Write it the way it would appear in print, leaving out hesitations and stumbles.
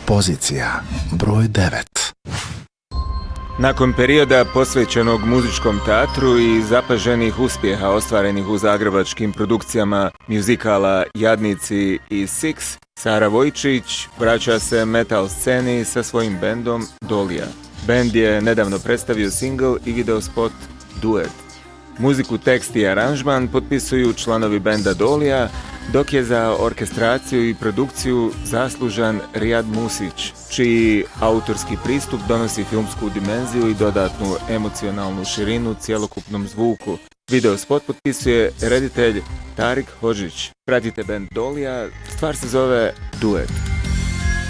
Pozicija broj 9. Nakon perioda posvećenog muzičkom teatru i zapaženih uspjeha ostvarenih u zagrebačkim produkcijama muzikala Jadnici i Six, Sara Vojčić vraća se metal sceni sa svojim bendom Dolija. Bend je nedavno predstavio single i videospot Duet. Muziku, tekst i aranžman potpisuju članovi benda Dolija, dok je za orkestraciju i produkciju zaslužan Rijad Musić, čiji autorski pristup donosi filmsku dimenziju i dodatnu emocionalnu širinu cjelokupnom zvuku. Videospot potpisuje reditelj Tarik Hodžić. Pratite bend Dolija, stvar se zove Duet.